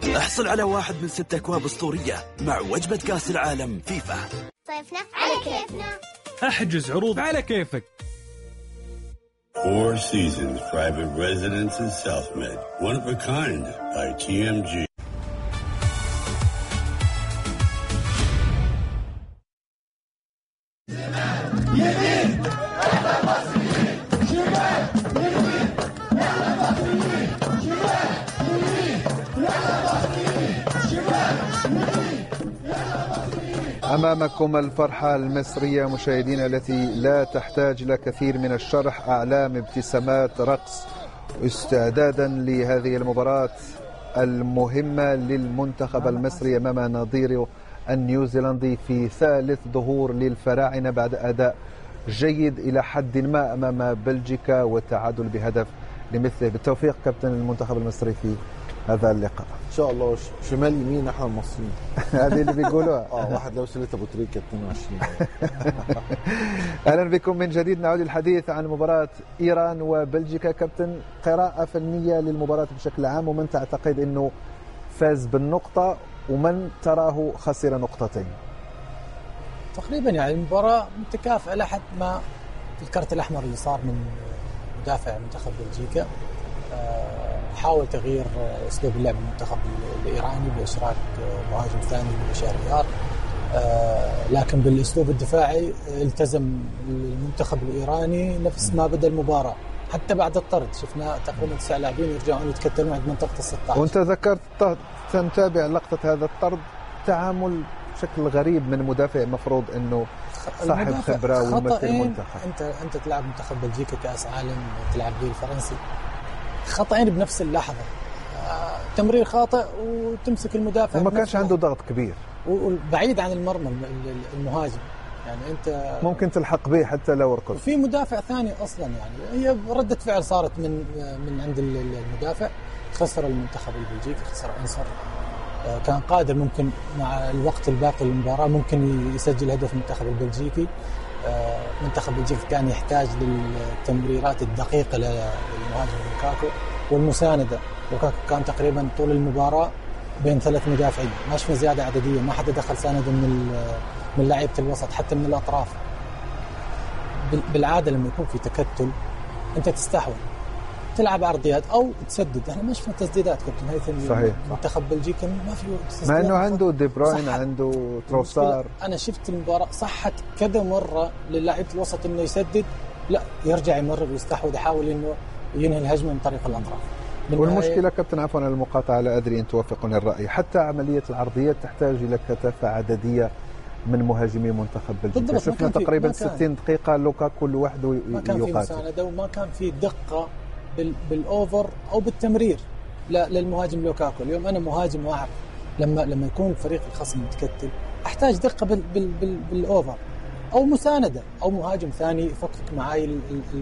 احصل على 1 من 6 أكواب أسطورية مع وجبة كأس العالم فيفا. صيفنا على كيفنا. احجز عروض على كيفك. Four Seasons Private Residence in South Med. One of a kind by TMG. أمامكم الفرحة المصرية مشاهدينا التي لا تحتاج إلى كثير من الشرح. أعلام، ابتسامات، رقص، استعدادا لهذه المباراة المهمة للمنتخب المصري أمام نظيره النيوزيلندي في ثالث ظهور للفراعنة بعد أداء جيد إلى حد ما أمام بلجيكا والتعادل بهدف لمثله. بالتوفيق كابتن المنتخب المصري في هذا اللقاء ان شاء الله. شمال يمين احنا المصريين. هذه اللي بيقولوها. واحد لو سلت ابو تريكه 22. اهلا بكم من جديد. نعود للحديث عن مباراه ايران وبلجيكا. كابتن، قراءه فنيه للمباراه بشكل عام، ومن تعتقد انه فاز بالنقطه ومن تراه خسر نقطتين؟ تقريبا يعني المباراه متكافئه لحد ما الكرت الاحمر اللي صار من مدافع منتخب بلجيكا. حاول تغيير اسلوب اللعب المنتخب الايراني باشراك مهاجم ثاني بشهريار، لكن بالاسلوب الدفاعي التزم المنتخب الايراني نفس ما بدا المباراه. حتى بعد الطرد شفنا تقريبا 9 لاعبين يرجعون يتكتلون عند منطقه ال16. وانت ذكرت تتابع لقطه هذا الطرد، تعامل بشكل غريب من مدافع مفروض انه صاحب خبره ويمثل المنتخب. انت تلعب منتخب بلجيكا كاس عالم، تلعب به الفرنسي، خطأين بنفس اللحظة، تمرير خاطئ وتمسك المدافع وما كانش عنده ضغط كبير وبعيد عن المرمى المهاجم، يعني انت ممكن تلحق به حتى لو ركض. في مدافع ثاني اصلا، يعني هي ردة فعل صارت من عند المدافع. خسر المنتخب البلجيكي، خسر عنصر كان قادر ممكن مع الوقت الباقي للمباراة ممكن يسجل هدف المنتخب البلجيكي. منتخب بلجيكا كان يحتاج للتمريرات الدقيقة للمهاجم لوكاكو والمساندة. لوكاكو كان تقريبا طول المباراة بين 3 مدافعين، ما شفنا زيادة عددية، ما حدا دخل ساند من لاعيبة الوسط حتى من الأطراف. بالعادة لما يكون في تكتل أنت تستحوذ، تلعب عرضيات أو تسدد. احنا ما شفنا تسديدات كابتن هيثم. صحيح. منتخب بلجيكا ما في تسديدات، مع انه عنده دي بروين، عنده تروسار. انا شفت المباراه صحت كذا مره للاعب الوسط انه يسدد، لا يرجع يمرر ويستحوذ، يحاول انه ينهي الهجمه من طريق الاطراف. والمشكله كابتن، عفوا على المقاطعه، لا ادري ان توافقني الراي، حتى عمليه العرضيات تحتاج الى كثافه عدديه من مهاجمي منتخب بلجيكا. شفنا تقريبا 60 دقيقه لوكاكو لوحده يقاتل، ما كان في مسانده وما كان في دقه بالاوفر او بالتمرير للمهاجم لوكاكو. اليوم انا مهاجم واحد، لما يكون الفريق الخصم متكتل احتاج دقه بالاوفر او مسانده او مهاجم ثاني يفكك معاي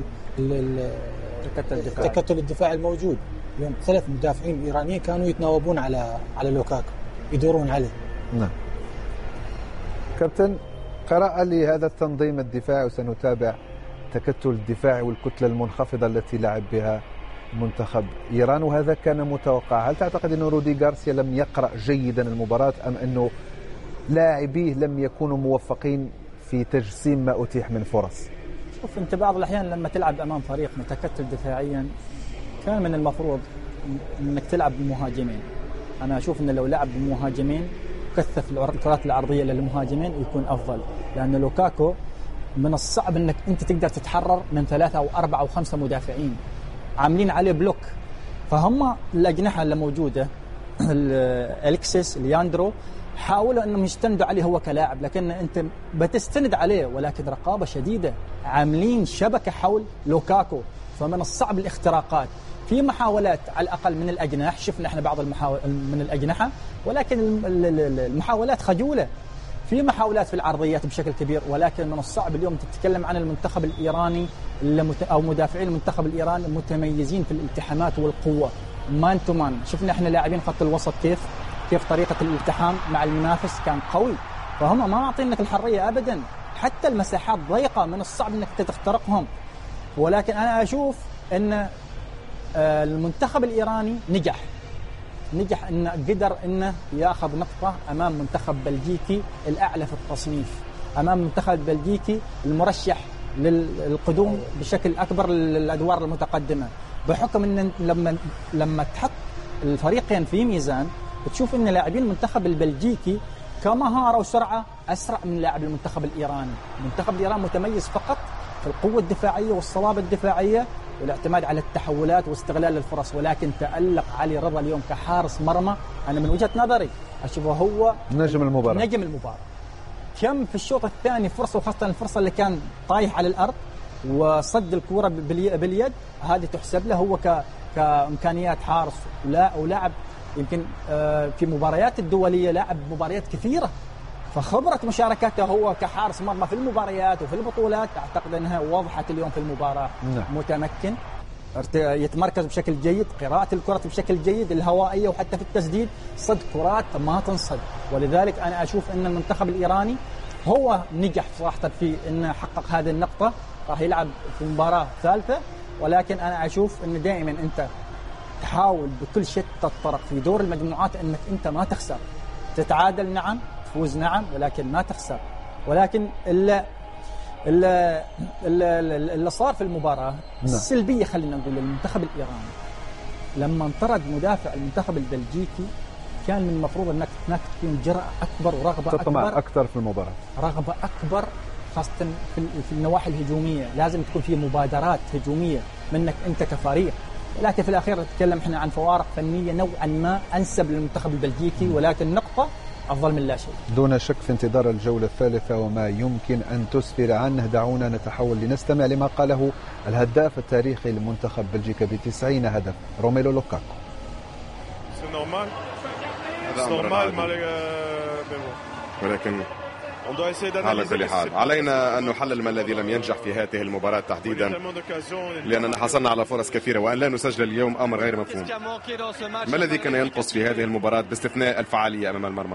التكتل الدفاعي الموجود. اليوم 3 مدافعين ايرانيين كانوا يتناوبون على لوكاكو، يدورون عليه. نعم كابتن، قراءة لهذا التنظيم الدفاعي، وسنتابع التكتل الدفاعي والكتلة المنخفضة التي لعب بها منتخب إيران، وهذا كان متوقع. هل تعتقد أن رودي غارسيا لم يقرأ جيدا المباراة، أم أنه لاعبيه لم يكونوا موفقين في تجسيم ما أتيح من فرص؟ شوف، أنت بعض الأحيان لما تلعب أمام فريق متكتل دفاعيا كان من المفروض أنك تلعب بمهاجمين. أنا أشوف أن لو لعب بمهاجمين كثف الكرات العرضية للمهاجمين يكون أفضل، لأن لوكاكو من الصعب أنك أنت تقدر تتحرر من 3 أو 4 أو 5 مدافعين عاملين عليه بلوك. فهم الأجنحة اللي موجودة أليكسيس، لياندرو، حاولوا أنهم يستندوا عليه هو كلاعب، لكن أنت بتستند عليه ولكن رقابة شديدة، عاملين شبكة حول لوكاكو، فمن الصعب الاختراقات. في محاولات على الأقل من الأجنحة، شفنا احنا بعض من الأجنحة، ولكن المحاولات خجولة. في محاولات في العرضيات بشكل كبير، ولكن من الصعب اليوم تتكلم عن المنتخب الإيراني أو مدافعين المنتخب الإيراني متميزين في الالتحامات والقوة، مان تو مان. شفنا احنا لاعبين خط الوسط كيف طريقة الالتحام مع المنافس كان قوي، فهم ما أعطينك الحرية أبدا. حتى المساحات ضيقة من الصعب أنك تخترقهم. ولكن أنا أشوف أن المنتخب الإيراني نجح نجح إنه قدر إنه ياخذ نقطة أمام منتخب بلجيكي الأعلى في التصنيف، أمام منتخب بلجيكي المرشح للقدوم بشكل أكبر للأدوار المتقدمة، بحكم إن لما تحط الفريقين في ميزان بتشوف إن لاعبين المنتخب البلجيكي كمهارة وسرعة أسرع من لاعب المنتخب الإيراني. المنتخب الإيراني متميز فقط في القوة الدفاعية والصلابة الدفاعية والاعتماد على التحولات واستغلال الفرص، ولكن تألق علي رضا اليوم كحارس مرمى. أنا من وجهة نظري أشوفه هو نجم المباراة. كم في الشوط الثاني فرصة، وخاصة الفرصة اللي كان طايح على الأرض وصد الكرة باليد، هذه تحسب له هو كإمكانيات حارس ولاعب يمكن في مباريات الدولية لاعب مباريات كثيرة، فخبرة مشاركته هو كحارس مرمى في المباريات وفي البطولات أعتقد أنها وضحت اليوم في المباراة. متمكن، يتمركز بشكل جيد، قراءة الكرة بشكل جيد، الهوائية وحتى في التسديد صد كرات ما تنصد. ولذلك أنا أشوف أن المنتخب الإيراني هو نجح صراحة في أنه حقق هذه النقطة. راح يلعب في مباراة ثالثة، ولكن أنا أشوف أن دائما أنت تحاول بكل شتى الطرق في دور المجموعات أنك أنت ما تخسر، تتعادل نعم، تفوز نعم، ولكن ما تخسر. ولكن اللي صار في المباراة السلبية خلينا نقول للمنتخب الإيراني لما انطرد مدافع المنتخب البلجيكي، كان من المفروض أنك تكون جرأة أكبر ورغبة تطمع أكثر في المباراة، رغبة أكبر خاصة في النواحي الهجومية. لازم تكون في مبادرات هجومية منك أنت كفريق، لكن في الأخير نتكلم إحنا عن فوارق فنية نوعا ما أنسب للمنتخب البلجيكي، ولكن نقطة أفضل من لا شيء. دون شك في انتظار الجولة الثالثة وما يمكن أن تسفر عنه. دعونا نتحول لنستمع لما قاله الهداف التاريخي لمنتخب بلجيكا ب90 هدف روميلو لوكاكو. ولكن على كل حال علينا أن نحلل ما الذي لم ينجح في هذه المباراة تحديدا، لأننا حصلنا على فرص كثيرة وأن لا نسجل اليوم أمر غير مفهوم. ما الذي كان ينقص في هذه المباراة باستثناء الفعالية أمام المرمى؟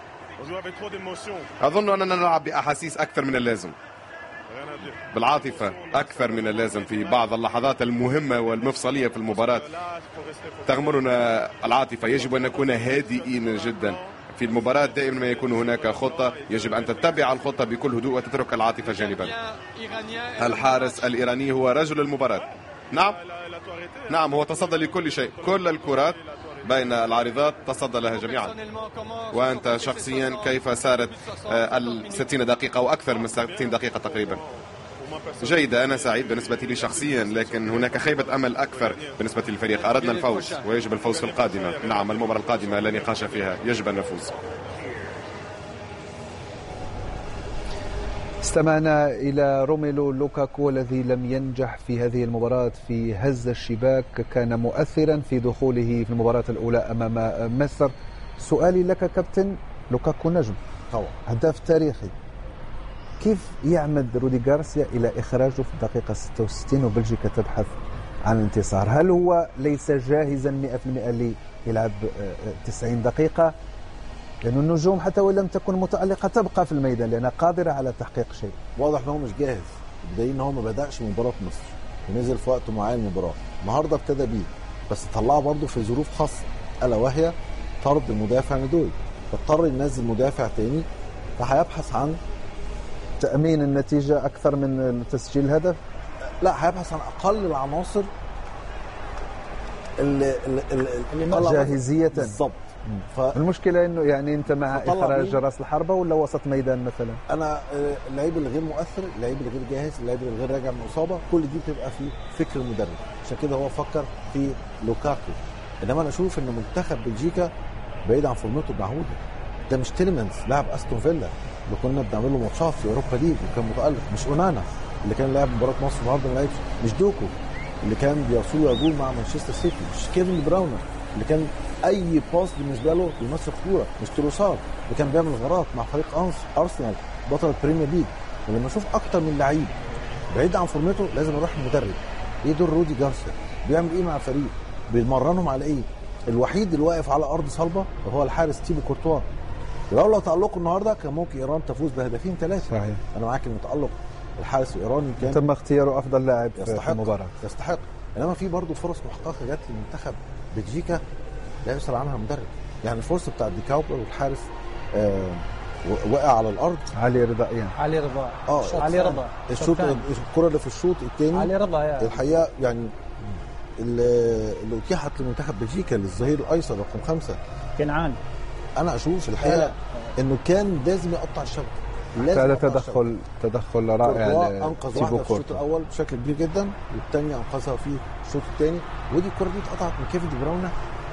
أظن أننا نلعب بأحاسيس أكثر من اللازم، بالعاطفة أكثر من اللازم في بعض اللحظات المهمة والمفصلية في المباراة. تغمرنا العاطفة، يجب أن نكون هادئين جدا في المباراة. دائما ما يكون هناك خطة، يجب أن تتبع الخطة بكل هدوء وتترك العاطفة جانبا. الحارس الإيراني هو رجل المباراة. نعم هو تصدى لكل شيء، كل الكرات بين العارضات تصدى لها جميعا. وأنت شخصيا كيف سارت 60 دقيقة أو أكثر من 60 دقيقة تقريبا؟ جيدة، أنا سعيد بالنسبة لي شخصيا، لكن هناك خيبة أمل أكثر بالنسبة للفريق. أردنا الفوز ويجب الفوز في القادمة. نعم المباراة القادمة لا نقاش فيها، يجب أن نفوز. استمعنا إلى روميلو لوكاكو الذي لم ينجح في هذه المباراة في هز الشباك، كان مؤثرا في دخوله في المباراة الأولى أمام مصر. سؤالي لك كابتن، لوكاكو نجم طبعا، هداف تاريخي، كيف يعمد رودي غارسيا إلى إخراجه في الدقيقة 66 وبلجيكا تبحث عن الانتصار؟ هل هو ليس جاهزا 100% ليلعب 90 دقيقة؟ لأن النجوم حتى وإن لم تكن متألقة تبقى في الميدان لأنها قادرة على تحقيق شيء. واضح أنه مش جاهز، بدليل أنه ما بدأش مباراة مصر ونزل في وقت معين المباراة. النهارده ابتدى بيه، بس طلعه برضه في ظروف خاصة، ألا وهي طرد المدافع ندوي، فاضطر ينزل مدافع تاني، فهيبحث عن تأمين النتيجة أكثر من تسجيل الهدف. لا، هيبحث عن أقل العناصر اللي جاهزية بالضبط. المشكلة انه يعني انت مع اخراج راس الحربة ولا وسط ميدان مثلا؟ انا اللعيب اللي غير مؤثر، اللعيب اللي غير جاهز، اللعيب اللي غير راجع من اصابة، كل دي بتبقى في فكر المدرب، عشان كده هو فكر في لوكاكو. انما انا اشوف ان منتخب بلجيكا بعيد عن فورمته المعهودة. ده مش تيلمانز لاعب استون فيلا اللي كنا بنعمل له ماتشات في اوروبا ليج وكان متألق، مش اونانا اللي كان لاعب مباراة مصر النهارده ما لعبش، مش دوكو اللي كان بيصول ويجول مع مانشستر سيتي، مش كيفن براونر اللي كان اي باس بالنسبه له بيمثل خطوره، مش تروسار اللي كان بيعمل غلطات مع فريق ارسنال بطل البريمير ليج. ولما اشوف اكتر من لعيب بعيد عن فورمته لازم اروح المدرب. ايه دور رودي غارسيا؟ بيعمل ايه مع الفريق؟ بيمرنهم على ايه؟ الوحيد اللي واقف على ارض صلبه وهو الحارس تيبو كورتوا. لو تألقوا النهارده كان ممكن ايران تفوز بهدفين 3. صحيح. انا معاك ان تألق الحارس الايراني كان تم اختياره افضل لاعب في المباراه، يستحق. انما في برضه فرص محققه جت لمنتخب بلجيكا لا يسأل عنها المدرب. يعني الفرصه بتاعت دي كاوبر والحارس وقع على الارض. علي رضا يعني علي رضا علي رضا الكره اللي في الشوط الثاني علي رضا يعني. الحقيقه يعني اللي اتيحت لمنتخب بلجيكا للظهير الايسر رقم 5 كنعان، انا اشوف الحقيقه انه كان لازم يقطع الشبكه. هذا تدخل رائع. انقذ واحده في الشوط الاول بشكل كبير جدا، والثانيه انقذها في الشوط الثاني، ودي الكره دي اتقطعت من كيفن دي براون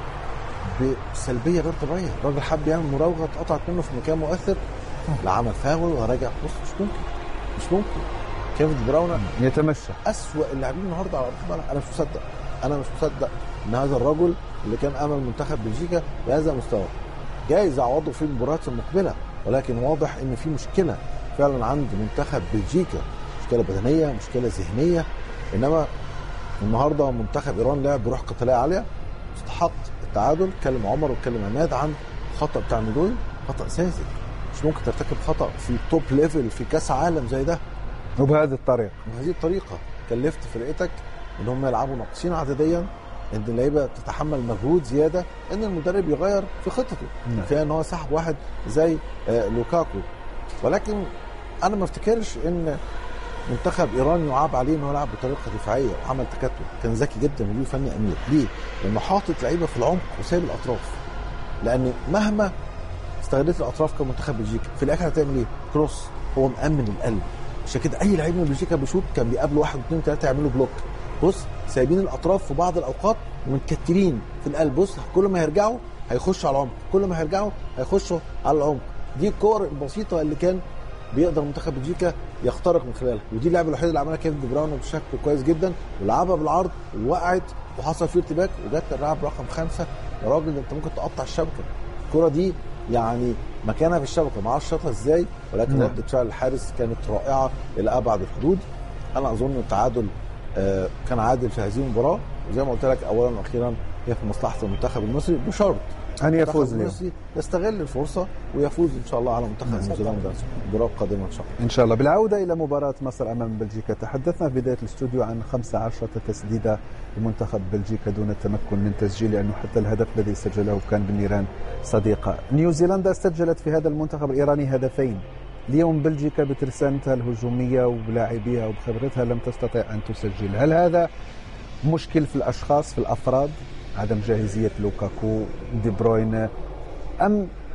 بسلبيه غير طبيعيه. الراجل حب يعمل مراوغه اتقطعت منه في مكان مؤثر، لا عمل فاول وراجع. بص مش ممكن كيفن دي براون يتمشى. اسوأ اللاعبين النهارده على ارض الملعب. انا مش مصدق ان هذا الرجل اللي كان امل منتخب بلجيكا بهذا المستوى جايز يعوضه في المباريات المقبله، ولكن واضح ان في مشكله فعلا عند منتخب بلجيكا، مشكله بدنيه، مشكله ذهنيه. انما النهارده منتخب ايران لعب بروح قتاليه عاليه، استحق التعادل. اتكلم عمر واتكلم عماد عن خطا بتاع ميدوي، خطا ساذج. مش ممكن ترتكب خطا في توب ليفل في كاس عالم زي ده وبهذه الطريقه. كلفت فرقتك ان هم يلعبوا ناقصين عدديا، ان اللعيبه تتحمل مجهود زياده، ان المدرب يغير في خطته. فيها ان هو سحب واحد زي لوكاكو. ولكن انا ما افتكرش ان منتخب ايران يعاب عليه انه يلعب بطريقه دفاعيه وعمل تكتل. كان ذكي جدا مدير فني امير. ليه؟ لانه حاطط لعيبه في العمق وسايب الاطراف. لان مهما استغلت الاطراف كمنتخب بلجيكا في الاخر هتعمل ايه؟ كروس. هو مأمن القلب، عشان كده اي لعيب من بلجيكا بيشوط كان بيقابله 1 2 3 يعملوا بلوك. بص سايبين الاطراف في بعض الاوقات ومتكتلين في القلب. بص كل ما هيرجعوا هيخشوا على العمق، كل ما هيرجعوا هيخشوا على العمق. دي الكور البسيطه اللي كان بيقدر منتخب بلجيكا يخترق من خلالها، ودي اللعبه الوحيده اللي عملها كيفن دي براون بشكل كويس جدا، ولعبها بالعرض ووقعت وحصل فيه ارتباك وجت اللاعب رقم 5. يا راجل انت ممكن تقطع الشبكه. الكره دي يعني مكانها في الشبكه، ما اعرفش شاطها ازاي، ولكن ردة فعل الحارس كانت رائعه الى ابعد الحدود. انا اظن التعادل كان عادل في هذه المباراه، وزي ما قلت لك اولا واخيرا هي في مصلحه المنتخب المصري، بشرط ان يفوز المصري يستغل الفرصه ويفوز ان شاء الله على منتخب نيوزيلندا المباراه القادمه ان شاء الله. ان شاء الله. بالعوده الى مباراه مصر امام بلجيكا، تحدثنا في بدايه الاستوديو عن 15 تسديده لمنتخب بلجيكا دون التمكن من تسجيل، لانه حتى الهدف الذي سجله كان بالنيران صديقه. نيوزيلندا سجلت في هذا المنتخب الايراني هدفين. اليوم بلجيكا بترسانتها الهجوميه وبلاعبيها وبخبرتها لم تستطع ان تسجل. هل هذا مشكل في الاشخاص، في الافراد، عدم جاهزيه لوكاكو، دي بروين، ام